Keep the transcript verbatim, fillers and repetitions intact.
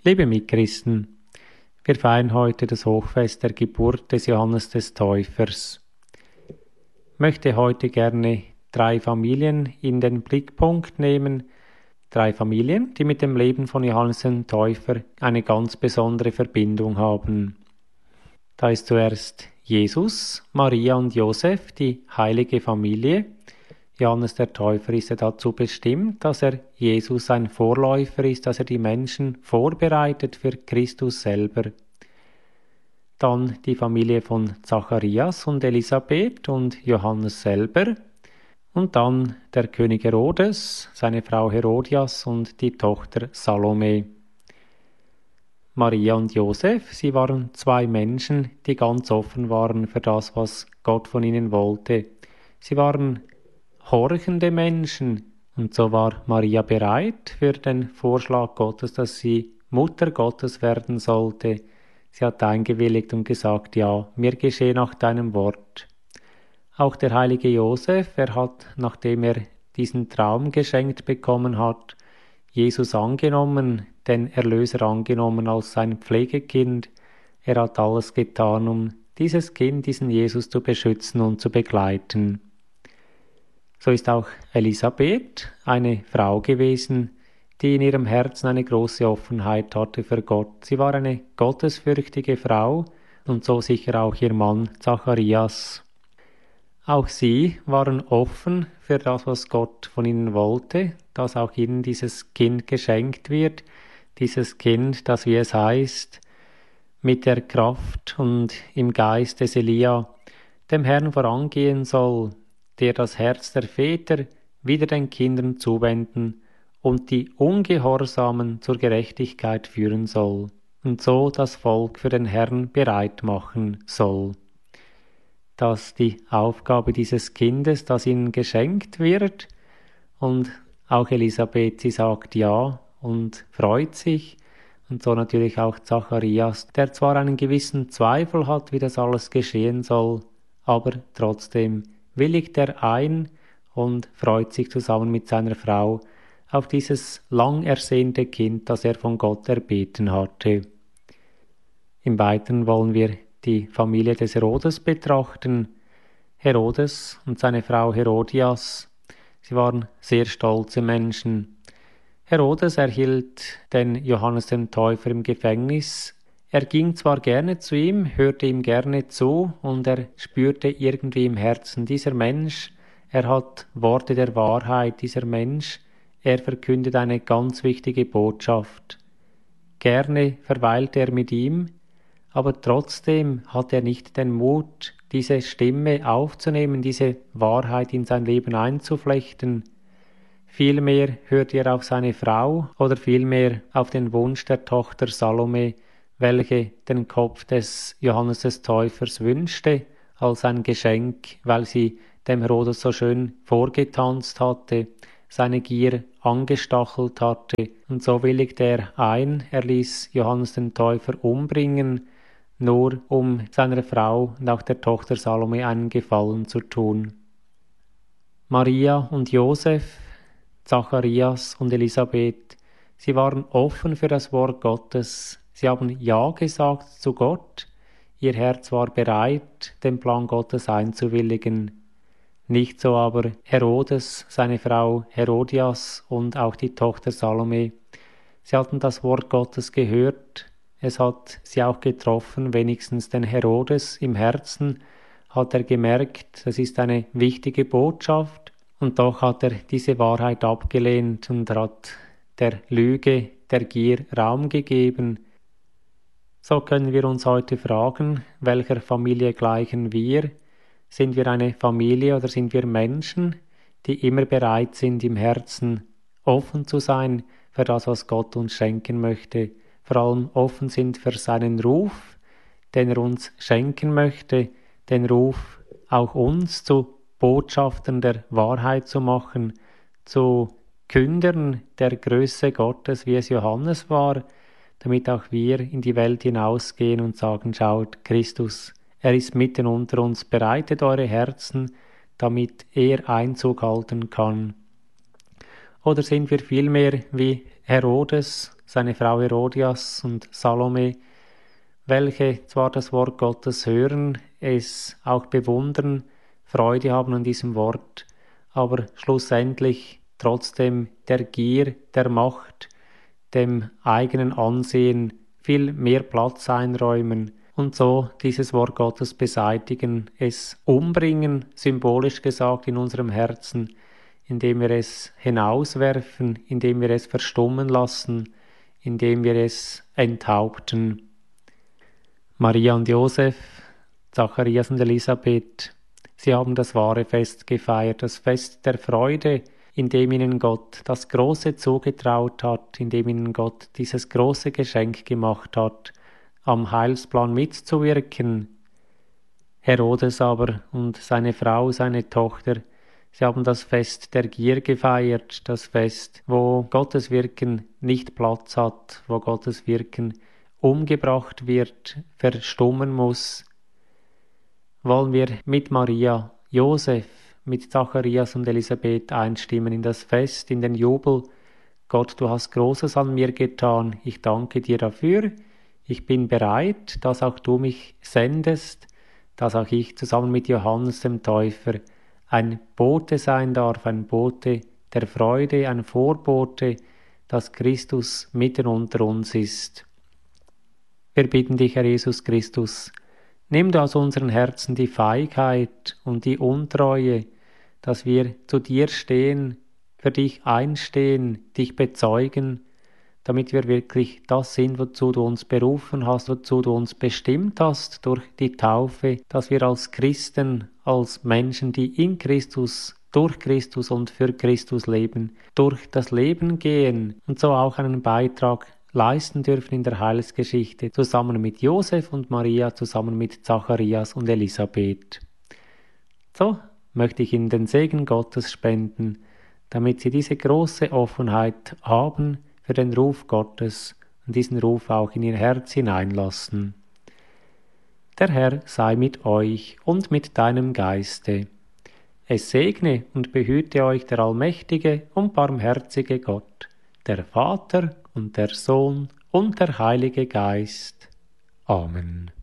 Liebe Mitchristen, wir feiern heute das Hochfest der Geburt des Johannes des Täufers. Ich möchte heute gerne drei Familien in den Blickpunkt nehmen, drei Familien, die mit dem Leben von Johannes dem Täufer eine ganz besondere Verbindung haben. Da ist zuerst Jesus, Maria und Josef, die heilige Familie. Johannes der Täufer ist ja dazu bestimmt, dass er Jesus ein Vorläufer ist, dass er die Menschen vorbereitet für Christus selber. Dann die Familie von Zacharias und Elisabeth und Johannes selber. Und dann der König Herodes, seine Frau Herodias und die Tochter Salome. Maria und Josef, sie waren zwei Menschen, die ganz offen waren für das, was Gott von ihnen wollte. Sie waren horchende Menschen, und so war Maria bereit für den Vorschlag Gottes, dass sie Mutter Gottes werden sollte. Sie hat eingewilligt und gesagt, ja, mir geschehe nach deinem Wort. Auch der heilige Josef, er hat, nachdem er diesen Traum geschenkt bekommen hat, Jesus angenommen, den Erlöser angenommen als sein Pflegekind. Er hat alles getan, um dieses Kind, diesen Jesus zu beschützen und zu begleiten. So ist auch Elisabeth eine Frau gewesen, die in ihrem Herzen eine große Offenheit hatte für Gott. Sie war eine gottesfürchtige Frau und so sicher auch ihr Mann Zacharias. Auch sie waren offen für das, was Gott von ihnen wollte, dass auch ihnen dieses Kind geschenkt wird, dieses Kind, das, wie es heißt, mit der Kraft und im Geist des Elia dem Herrn vorangehen soll, der das Herz der Väter wieder den Kindern zuwenden und die Ungehorsamen zur Gerechtigkeit führen soll und so das Volk für den Herrn bereit machen soll. Das ist die Aufgabe dieses Kindes, das ihnen geschenkt wird, und auch Elisabeth, sie sagt ja und freut sich, und so natürlich auch Zacharias, der zwar einen gewissen Zweifel hat, wie das alles geschehen soll, aber trotzdem willigt er ein und freut sich zusammen mit seiner Frau auf dieses lang ersehnte Kind, das er von Gott erbeten hatte. Im Weiteren wollen wir die Familie des Herodes betrachten. Herodes und seine Frau Herodias, sie waren sehr stolze Menschen. Herodes erhielt den Johannes den Täufer im Gefängnis. Er ging zwar gerne zu ihm, hörte ihm gerne zu und er spürte irgendwie im Herzen, dieser Mensch, er hat Worte der Wahrheit, dieser Mensch, er verkündet eine ganz wichtige Botschaft. Gerne verweilte er mit ihm, aber trotzdem hat er nicht den Mut, diese Stimme aufzunehmen, diese Wahrheit in sein Leben einzuflechten. Vielmehr hörte er auf seine Frau oder vielmehr auf den Wunsch der Tochter Salome, welche den Kopf des Johannes des Täufers wünschte, als ein Geschenk, weil sie dem Herodes so schön vorgetanzt hatte, seine Gier angestachelt hatte, und so willigte er ein, er ließ Johannes den Täufer umbringen, nur um seiner Frau und auch der Tochter Salome einen Gefallen zu tun. Maria und Josef, Zacharias und Elisabeth, sie waren offen für das Wort Gottes. Sie haben Ja gesagt zu Gott. Ihr Herz war bereit, den Plan Gottes einzuwilligen. Nicht so aber Herodes, seine Frau Herodias und auch die Tochter Salome. Sie hatten das Wort Gottes gehört. Es hat sie auch getroffen, wenigstens den Herodes im Herzen hat er gemerkt, das ist eine wichtige Botschaft. Und doch hat er diese Wahrheit abgelehnt und hat der Lüge, der Gier Raum gegeben. So können wir uns heute fragen, welcher Familie gleichen wir? Sind wir eine Familie oder sind wir Menschen, die immer bereit sind, im Herzen offen zu sein für das, was Gott uns schenken möchte, vor allem offen sind für seinen Ruf, den er uns schenken möchte, den Ruf auch uns zu Botschaftern der Wahrheit zu machen, zu Kündern der Größe Gottes, wie es Johannes war, damit auch wir in die Welt hinausgehen und sagen, schaut, Christus, er ist mitten unter uns, bereitet eure Herzen, damit er Einzug halten kann. Oder sind wir vielmehr wie Herodes, seine Frau Herodias und Salome, welche zwar das Wort Gottes hören, es auch bewundern, Freude haben an diesem Wort, aber schlussendlich trotzdem der Gier, der Macht, dem eigenen Ansehen viel mehr Platz einräumen und so dieses Wort Gottes beseitigen, es umbringen, symbolisch gesagt, in unserem Herzen, indem wir es hinauswerfen, indem wir es verstummen lassen, indem wir es enthaupten. Maria und Josef, Zacharias und Elisabeth, sie haben das wahre Fest gefeiert, das Fest der Freude, in dem ihnen Gott das Große zugetraut hat, in dem ihnen Gott dieses große Geschenk gemacht hat, am Heilsplan mitzuwirken. Herodes aber und seine Frau, seine Tochter, sie haben das Fest der Gier gefeiert, das Fest, wo Gottes Wirken nicht Platz hat, wo Gottes Wirken umgebracht wird, verstummen muss. Wollen wir mit Maria, Josef, mit Zacharias und Elisabeth einstimmen in das Fest, in den Jubel. Gott, du hast Großes an mir getan, ich danke dir dafür. Ich bin bereit, dass auch du mich sendest, dass auch ich zusammen mit Johannes dem Täufer ein Bote sein darf, ein Bote der Freude, ein Vorbote, dass Christus mitten unter uns ist. Wir bitten dich, Herr Jesus Christus, nimm du aus unseren Herzen die Feigheit und die Untreue, dass wir zu dir stehen, für dich einstehen, dich bezeugen, damit wir wirklich das sind, wozu du uns berufen hast, wozu du uns bestimmt hast durch die Taufe, dass wir als Christen, als Menschen, die in Christus, durch Christus und für Christus leben, durch das Leben gehen und so auch einen Beitrag leisten dürfen in der Heilsgeschichte, zusammen mit Josef und Maria, zusammen mit Zacharias und Elisabeth. So möchte ich Ihnen den Segen Gottes spenden, damit Sie diese große Offenheit haben für den Ruf Gottes und diesen Ruf auch in Ihr Herz hineinlassen. Der Herr sei mit euch und mit deinem Geiste. Es segne und behüte euch der allmächtige und barmherzige Gott, der Vater und der Sohn und der Heilige Geist. Amen.